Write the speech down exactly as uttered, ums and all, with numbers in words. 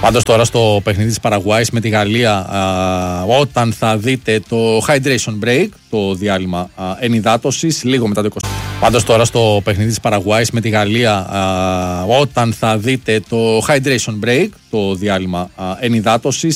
Πάντως τώρα στο παιχνίδι της Παραγουάης με τη Γαλλία, α, όταν θα δείτε το hydration break, το διάλειμμα α, ενυδάτωσης, λίγο μετά το είκοσι. Πάντως τώρα στο παιχνίδι της Παραγουάης με τη Γαλλία, α, όταν θα δείτε το hydration break, το διάλειμμα α, ενυδάτωσης,